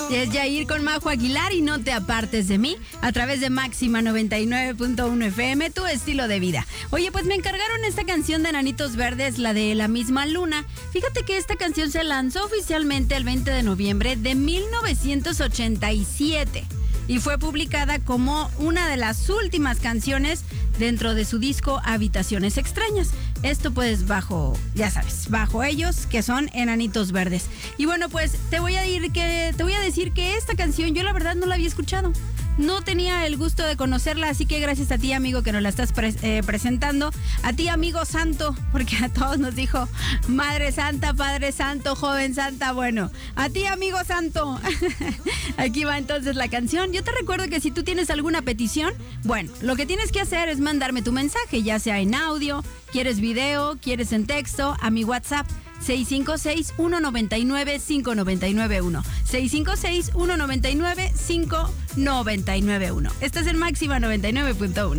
Es Yair con Majo Aguilar y no te apartes de mí a través de Máxima 99.1 FM, tu estilo de vida. Oye, pues me encargaron esta canción de Enanitos Verdes, la de La Misma Luna. Fíjate que esta canción se lanzó oficialmente el 20 de noviembre de 1987 y fue publicada como una de las últimas canciones dentro de su disco Habitaciones Extrañas. Esto pues bajo, ya sabes, bajo ellos, que son Enanitos Verdes. Y bueno, pues te voy a decir que esta canción yo la verdad no la había escuchado. No tenía el gusto de conocerla, así que gracias a ti, amigo, que nos la estás presentando. A ti, amigo santo, porque a todos nos dijo Madre Santa, Padre Santo, Joven Santa. Bueno, a ti, amigo santo. Aquí va entonces la canción. Yo te recuerdo que si tú tienes alguna petición, bueno, lo que tienes que hacer es mandarme tu mensaje, ya sea en audio, quieres video, quieres en texto, a mi WhatsApp. 656-199-5991. 656-199-5991. Estás en Máxima 99.1.